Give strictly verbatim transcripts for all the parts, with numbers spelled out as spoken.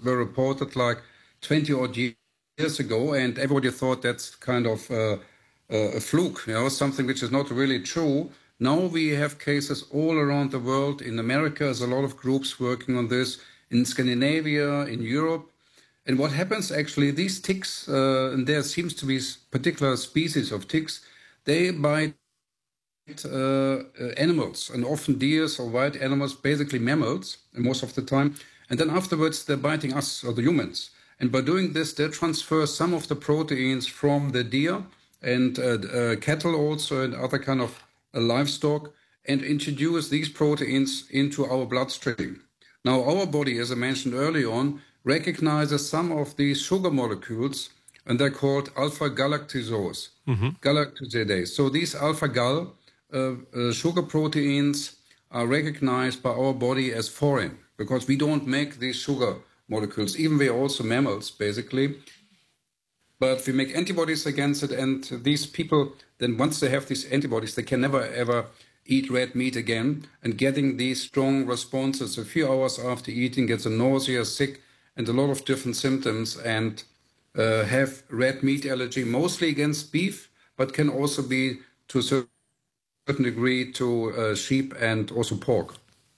were reported like twenty odd years ago, and everybody thought that's kind of uh, a fluke, you know, something which is not really true. Now we have cases all around the world. In America, there's a lot of groups working on this. In Scandinavia, in Europe. And what happens actually, these ticks, uh, and there seems to be particular species of ticks, they bite uh, animals, and often deers or wild animals, basically mammals, most of the time. And then afterwards, they're biting us, or the humans. And by doing this, they transfer some of the proteins from the deer and uh, uh, cattle also, and other kind of uh, livestock, and introduce these proteins into our bloodstream. Now, our body, as I mentioned earlier on, recognizes some of these sugar molecules, and they're called alpha-galactosidase. Mm-hmm. Galactosidase. So these alpha-gal uh, uh, sugar proteins are recognized by our body as foreign, because we don't make these sugar molecules, even we're also mammals, basically. But we make antibodies against it, and these people, then once they have these antibodies, they can never, ever eat red meat again, and getting these strong responses a few hours after eating, gets a nausea, sick, and a lot of different symptoms, and uh, have red meat allergy, mostly against beef, but can also be to a certain degree to uh, sheep and also pork.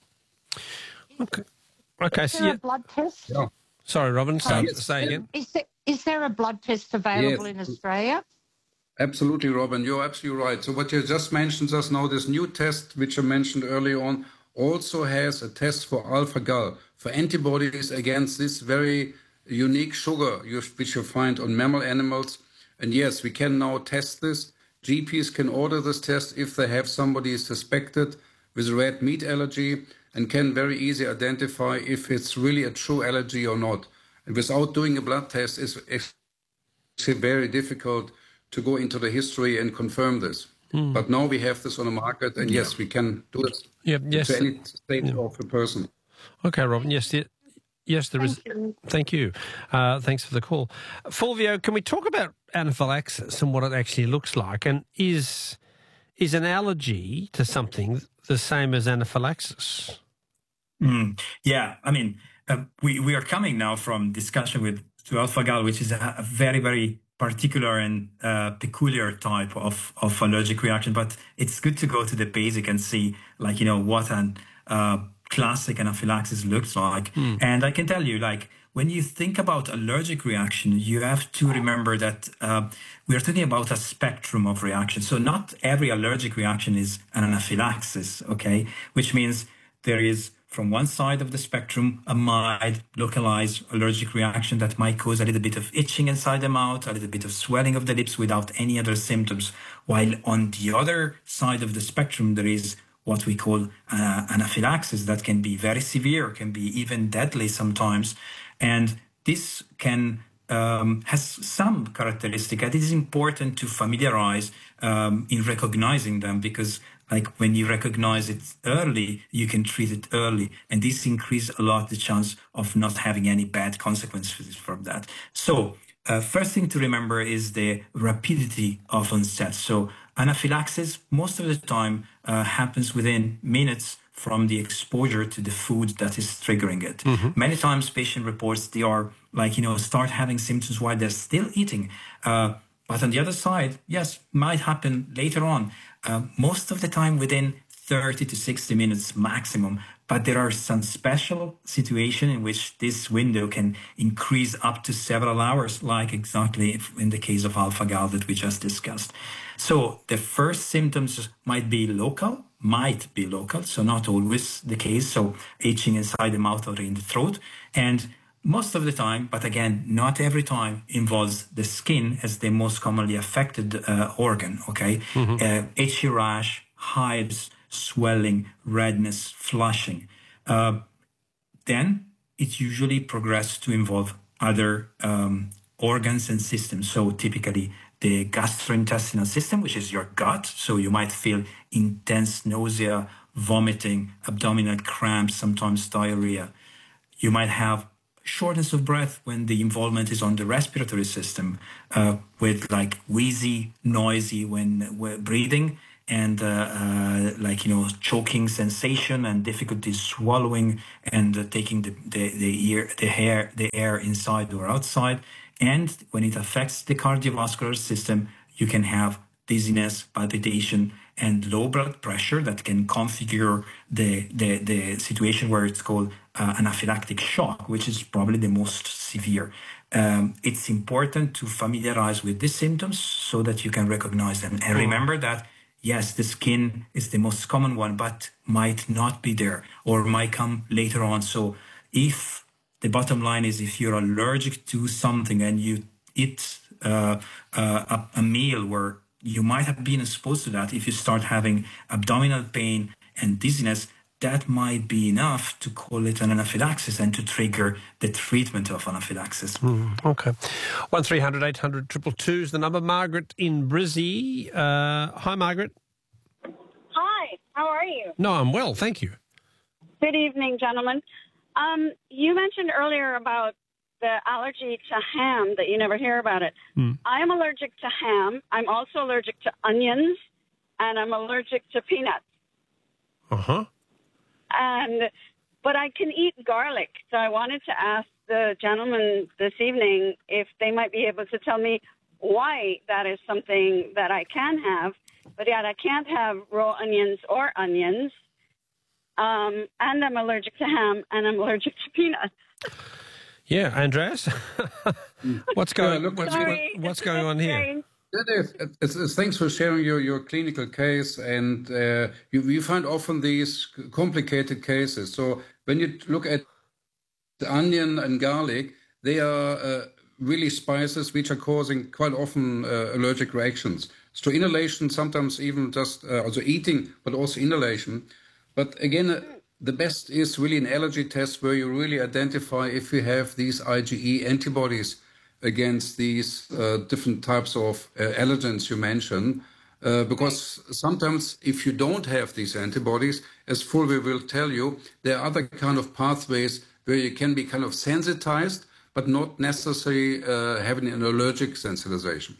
Okay. Okay. Is So there yeah. a blood test? Yeah. Sorry, Robin. So, yes. Say again. Is there, is there a blood test available Yes. in Australia? Absolutely, Robin. You're absolutely right. So what you just mentioned just now, this new test, which I mentioned earlier on, also has a test for alpha-gal, for antibodies against this very unique sugar you, which you find on mammal animals. And yes, we can now test this. G Ps can order this test if they have somebody suspected with a red meat allergy, and can very easily identify if it's really a true allergy or not. And without doing a blood test, it's actually very difficult to go into the history and confirm this. Mm. But now we have this on the market, and yes, we can do it yeah, yes. to any stage yeah. of a person. Okay, Robin. Yes, yes, yes there Thank is. You. Thank you. Uh, thanks for the call. Fulvio, can we talk about anaphylaxis and what it actually looks like? And is is an allergy to something the same as anaphylaxis? Mm, yeah, I mean, uh, we, we are coming now from discussion with to alpha-gal, which is a, a very, very particular and uh, peculiar type of, of allergic reaction. But it's good to go to the basic and see, like, you know, what an uh, classic anaphylaxis looks like. Mm. And I can tell you, like, when you think about allergic reaction, you have to remember that uh, we are talking about a spectrum of reactions. So not every allergic reaction is an anaphylaxis, okay? Which means there is, from one side of the spectrum, a mild, localized allergic reaction that might cause a little bit of itching inside the mouth, a little bit of swelling of the lips without any other symptoms. While on the other side of the spectrum, there is what we call uh, anaphylaxis that can be very severe, can be even deadly sometimes. And this can um, has some characteristic that is important to familiarize um, in recognizing them, because like when you recognize it early, you can treat it early. And this increases a lot the chance of not having any bad consequences from that. So uh, first thing to remember is the rapidity of onset. So anaphylaxis most of the time uh, happens within minutes from the exposure to the food that is triggering it. Mm-hmm. Many times patient reports they are like, you know, start having symptoms while they're still eating. Uh, but on the other side, yes, might happen later on. Uh, most of the time within thirty to sixty minutes maximum. But there are some special situations in which this window can increase up to several hours, like exactly in the case of alpha-gal that we just discussed. So the first symptoms might be local, might be local, so not always the case. So itching inside the mouth or in the throat. And most of the time, but again, not every time, involves the skin as the most commonly affected uh, organ, okay? Mm-hmm. Uh, itchy rash, hives, swelling, redness, flushing. Uh, then it usually progresses to involve other um, organs and systems. So typically the gastrointestinal system, which is your gut. So you might feel intense nausea, vomiting, abdominal cramps, sometimes diarrhea. You might have shortness of breath when the involvement is on the respiratory system, uh, with like wheezy, noisy when, when breathing. and uh, uh, like, you know, choking sensation and difficulty swallowing and uh, taking the, the, the, ear, the, hair, the air inside or outside. And when it affects the cardiovascular system, you can have dizziness, palpitation, and low blood pressure that can configure the, the, the situation where it's called uh, anaphylactic shock, which is probably the most severe. Um, it's important to familiarize with these symptoms so that you can recognize them. And remember that, yes, the skin is the most common one, but might not be there or might come later on. So if the bottom line is if you're allergic to something and you eat uh, uh, a, a meal where you might have been exposed to that, if you start having abdominal pain and dizziness, that might be enough to call it an anaphylaxis and to trigger the treatment of anaphylaxis. Mm, okay. one three hundred eight hundred two two two is the number. Margaret in Brizzy. Uh, hi, Margaret. Hi, how are you? No, I'm well, thank you. Good evening, gentlemen. Um, you mentioned earlier about the allergy to ham, that you never hear about it. Mm. I am allergic to ham. I'm also allergic to onions, and I'm allergic to peanuts. Uh-huh. And but I can eat garlic. So I wanted to ask the gentleman this evening if they might be able to tell me why that is something that I can have, but yet I can't have raw onions or onions. Um, and I'm allergic to ham, and I'm allergic to peanuts. Yeah, Andreas, what's going? Yeah, look, what's, Sorry, what, what's it's going on here? It's, it's, it's, thanks for sharing your, your clinical case, and uh, you, you find often these complicated cases. So when you look at the onion and garlic, they are uh, really spices which are causing quite often uh, allergic reactions. So inhalation, sometimes even just uh, also eating, but also inhalation. But again, uh, the best is really an allergy test where you really identify if you have these IgE antibodies against these uh, different types of uh, allergens you mentioned. Uh, because sometimes if you don't have these antibodies, as Fulvio will tell you, there are other kind of pathways where you can be kind of sensitized, but not necessarily uh, having an allergic sensitization.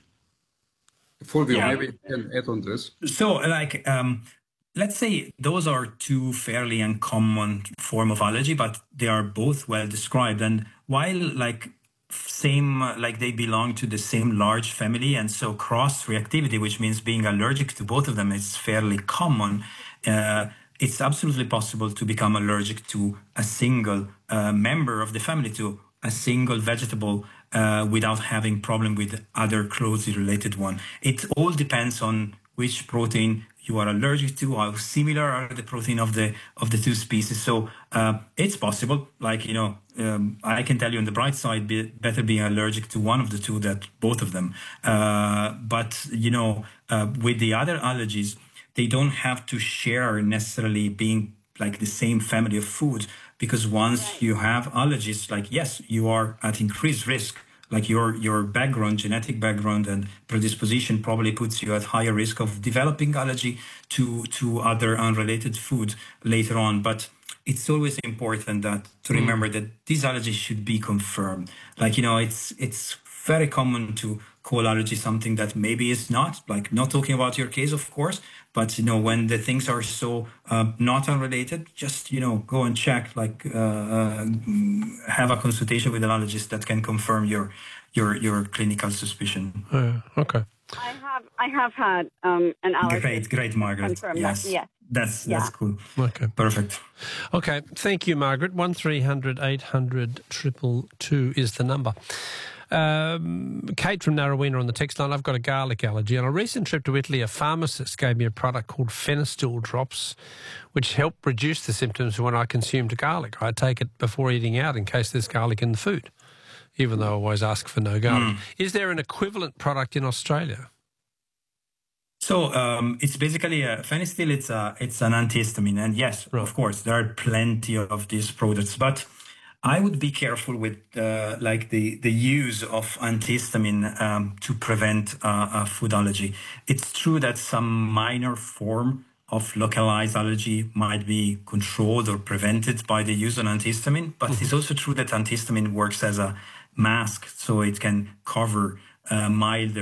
Fulvio, Yeah. maybe you can add on this. So, like, um, let's say those are two fairly uncommon form of allergy, but they are both well described. And while, like, same, like they belong to the same large family, and so cross-reactivity, which means being allergic to both of them, is fairly common. Uh, it's absolutely possible to become allergic to a single uh, member of the family, to a single vegetable, uh, without having problem with other closely related one. It all depends on which protein you are allergic to, how similar are the protein of the of the two species. So uh, it's possible. Like, you know, um, I can tell you on the bright side, be, better being allergic to one of the two than both of them. Uh, but, you know, uh, with the other allergies, they don't have to share necessarily being like the same family of food, because once you have allergies, like, yes, you are at increased risk. Like your your background, genetic background and predisposition probably puts you at higher risk of developing allergy to, to other unrelated food later on. But it's always important that to remember mm. that these allergies should be confirmed. Like, you know, it's it's very common to call allergy something that maybe is not, like not talking about your case, of course, but, you know, when the things are so uh, not unrelated, just, you know, go and check, like uh, uh, have a consultation with an allergist that can confirm your your your clinical suspicion. Uh, okay. I have I have had um, an allergy. Great, great, Margaret. Confirm yes. that, yes. That's Yeah. that's cool. Okay. Perfect. Okay, thank you, Margaret. one three hundred eight hundred two two two is the number. Um, Kate from Narrowena on the text line. I've got a garlic allergy. On a recent trip to Italy, a pharmacist gave me a product called Fenistil drops, which help reduce the symptoms when I consumed garlic. I take it before eating out in case there's garlic in the food, even though I always ask for no garlic. Mm. Is there an equivalent product in Australia? So um, it's basically a Fenistil. It's a it's an antihistamine, and yes, right. Of course, there are plenty of these products, but I would be careful with uh, like the, the use of antihistamine um, to prevent uh, a food allergy. It's true that some minor form of localized allergy might be controlled or prevented by the use of antihistamine, but mm-hmm. it's also true that antihistamine works as a mask, so it can cover uh, milder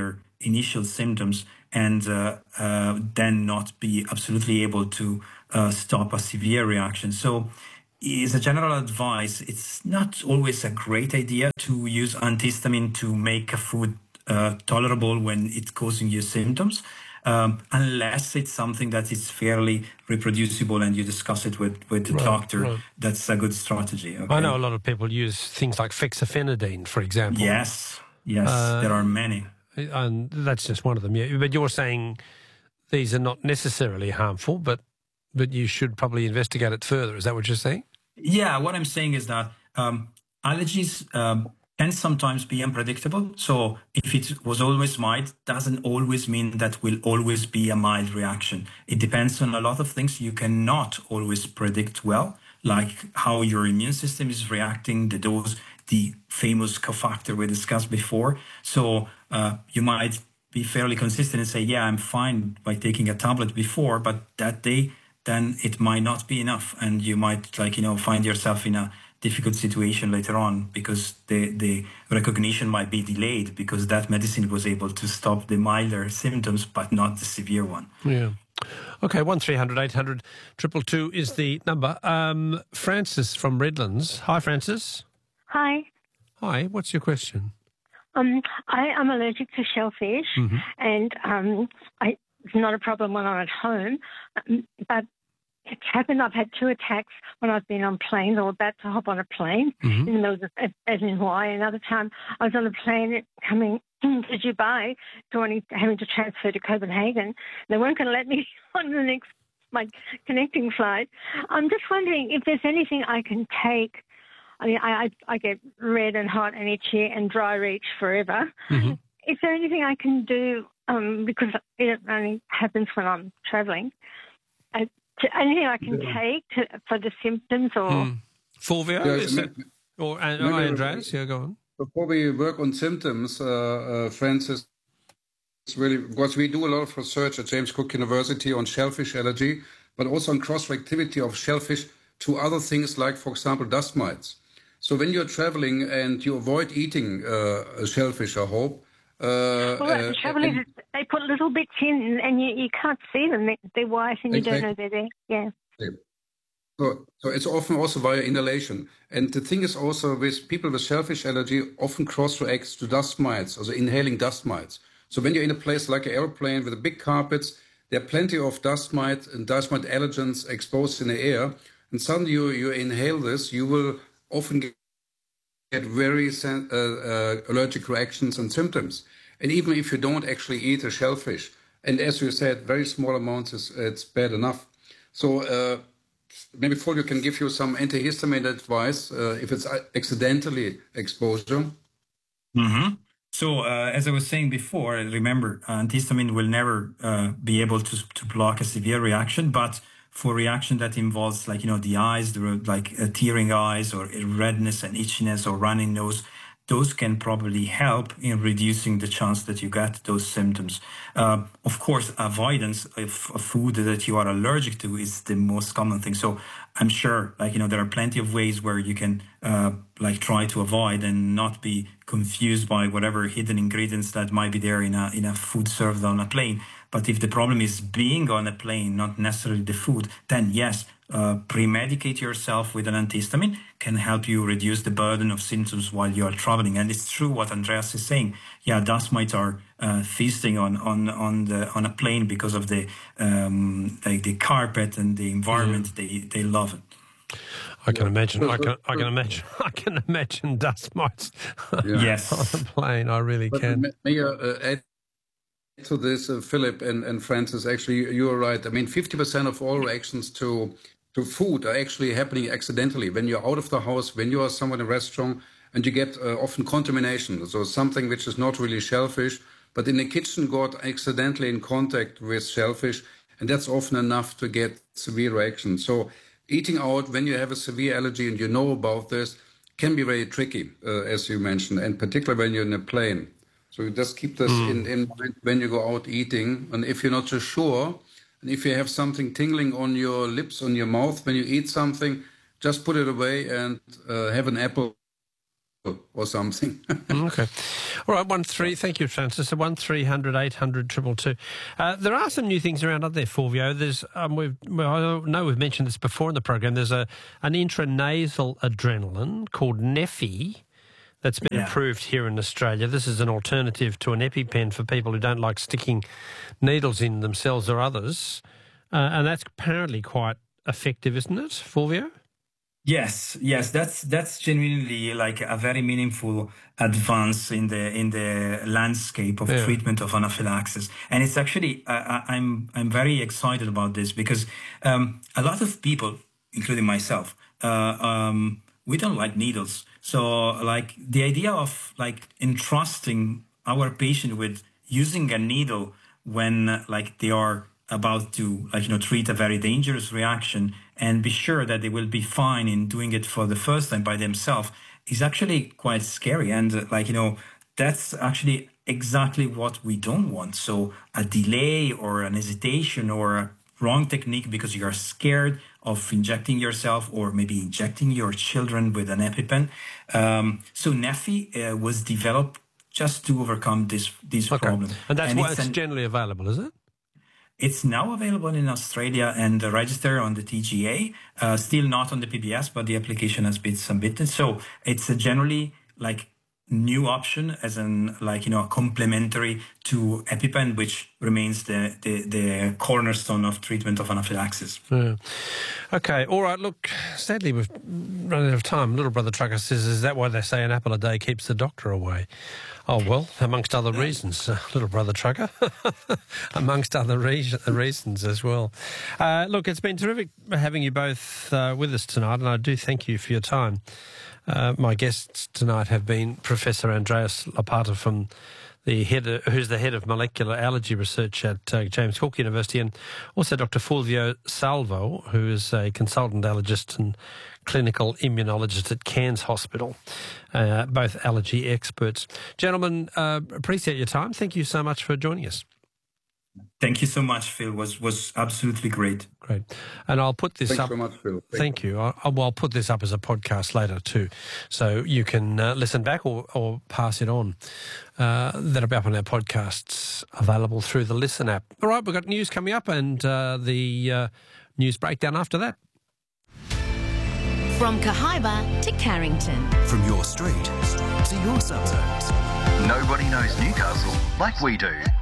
initial symptoms and uh, uh, then not be absolutely able to uh, stop a severe reaction. So as a general advice, it's not always a great idea to use antihistamine to make a food uh, tolerable when it's causing you symptoms, um, unless it's something that is fairly reproducible and you discuss it with, with the Right, doctor. right. That's a good strategy. Okay? I know a lot of people use things like fexofenadine, for example. Yes, yes, Uh, there are many. And that's just one of them. Yeah. But you're saying these are not necessarily harmful, but but you should probably investigate it further. Is that what you're saying? Yeah, what I'm saying is that um, allergies um, can sometimes be unpredictable. So if it was always mild, doesn't always mean that will always be a mild reaction. It depends on a lot of things you cannot always predict well, like how your immune system is reacting, the dose, the famous cofactor we discussed before. So uh, you might be fairly consistent and say, yeah, I'm fine by taking a tablet before, but that day, then it might not be enough. And you might like, you know, find yourself in a difficult situation later on because the, the recognition might be delayed because that medicine was able to stop the milder symptoms, but not the severe one. Yeah. Okay, one three hundred eight hundred two two two is the number. Um, Francis from Redlands. Hi, Francis. Hi. Hi, what's your question? Um, I am allergic to shellfish, Mm-hmm. and um, I, it's not a problem when I'm at home. Um, but it's happened. I've had two attacks when I've been on planes or about to hop on a plane Mm-hmm. in the middle of, as in Hawaii. Another time I was on a plane coming to Dubai, joining, having to transfer to Copenhagen. They weren't going to let me on the next my connecting flight. I'm just wondering if there's anything I can take. I mean, I, I, I get red and hot and itchy and dry reach forever. Mm-hmm. Is there anything I can do, um, because it only happens when I'm travelling, uh, to, anything I can Yeah. take to, for the symptoms or... Mm. Fulvio, Yeah, is ma- it? Or uh, maybe- Andreas? Yeah, go on. Before we work on symptoms, uh, uh, Francis, it's really because we do a lot of research at James Cook University on shellfish allergy, but also on cross-reactivity of shellfish to other things like, for example, dust mites. So when you're traveling and you avoid eating uh, shellfish, I hope. Uh, Well, uh, the trouble and- is they put little bits in and you, you can't see them. They- They're white and you don't know Exactly. they're there. Yeah. So, so it's often also via inhalation. And the thing is also with people with shellfish allergy often cross-reacts to dust mites, also inhaling dust mites. So when you're in a place like an airplane with big carpets, there are plenty of dust mite and dust mite allergens exposed in the air. And suddenly you, you inhale this, you will often get get very sen- uh, uh, allergic reactions and symptoms. And even if you don't actually eat a shellfish, and as you said, very small amounts, is it's bad enough. So uh, maybe Fulvio can give you some antihistamine advice uh, if it's accidentally exposure. Mm-hmm. So, uh, as I was saying before, remember, antihistamine will never uh, be able to, to block a severe reaction, but for reaction that involves, like, you know, the eyes, the, like uh, tearing eyes or redness and itchiness or running nose, those can probably help in reducing the chance that you get those symptoms. Uh, of course, avoidance of a food that you are allergic to is the most common thing. So I'm sure, like, you know, there are plenty of ways where you can, uh, like, try to avoid and not be confused by whatever hidden ingredients that might be there in a, in a food served on a plane. But if the problem is being on a plane, not necessarily the food, then yes, uh, pre-medicate yourself with an antihistamine can help you reduce the burden of symptoms while you are traveling. And it's true what Andreas is saying. Yeah, dust mites are uh, feasting on on on the on a plane because of the um, like the carpet and the environment. Mm. They they love it. I can imagine. I can. I can imagine. I can imagine dust mites. Yeah. Yes, on a plane. I really but can. May I uh, add to this, uh, Philip and, and Francis? Actually, you are right. I mean, fifty percent of all reactions to to food are actually happening accidentally. When you're out of the house, when you are somewhere in a restaurant, and you get uh, often contamination. So something which is not really shellfish, but in the kitchen got accidentally in contact with shellfish, and that's often enough to get severe reactions. So eating out when you have a severe allergy and you know about this can be very tricky, uh, as you mentioned, and particularly when you're in a plane. So you just keep this mm. in, in mind when you go out eating. And if you're not so sure, and if you have something tingling on your lips, on your mouth when you eat something, just put it away and uh, have an apple or something. Okay. All right, one three. Thank you, Francis. So one three hundred eight hundred two two two. Uh, there are some new things around, aren't there, Fulvio? There's, um, we've, well, I know we've mentioned this before in the program. There's a an intranasal adrenaline called Neffy that's been Yeah. approved here in Australia. This is an alternative to an EpiPen for people who don't like sticking needles in themselves or others, uh, and that's apparently quite effective, isn't it, Fulvio? Yes, yes, that's that's genuinely like a very meaningful advance in the in the landscape of Yeah. treatment of anaphylaxis, and it's actually uh, I- I'm I'm very excited about this because um, a lot of people, including myself, uh, um, we don't like needles. So like the idea of like entrusting our patient with using a needle when uh, like they are about to like you know treat a very dangerous reaction and be sure that they will be fine in doing it for the first time by themselves is actually quite scary, and uh, like you know that's actually exactly what we don't want. So a delay or an hesitation or a wrong technique because you are scared of injecting yourself or maybe injecting your children with an EpiPen. Um, so Neffy uh, was developed just to overcome this this Okay. problem, And that's why it's it's an- generally available, is it? It's now available in Australia and uh, registered on the T G A, uh, still not on the P B S, but the application has been submitted. So it's a generally like new option as an like, you know, complementary to EpiPen, which remains the, the, the cornerstone of treatment of anaphylaxis. Yeah. Okay, all right, look, sadly we've run out of time. Little Brother Trucker says, is that why they say an apple a day keeps the doctor away? Oh, well, amongst other reasons, uh, Little Brother Trucker, amongst other re- reasons as well. Uh, look, it's been terrific having you both uh, with us tonight, and I do thank you for your time. Uh, my guests tonight have been Professor Andreas Lopata from the head, of, who's the head of molecular allergy research at uh, James Cook University, and also Doctor Fulvio Salvo, who is a consultant allergist and clinical immunologist at Cairns Hospital, uh, both allergy experts. Gentlemen, uh, appreciate your time. Thank you so much for joining us. Thank you so much, Phil. Was was absolutely great. Great. And I'll put this Thanks up. very much, Phil. Thank Thank you. I'll, I'll I'll put this up as a podcast later too, so you can uh, listen back or, or pass it on. Uh, that'll be up on our podcasts, available through the Listen app. All right, we've got news coming up and uh, the uh, news breakdown after that. From Cahaiba to Carrington. From your street to your suburbs. Nobody knows Newcastle like we do.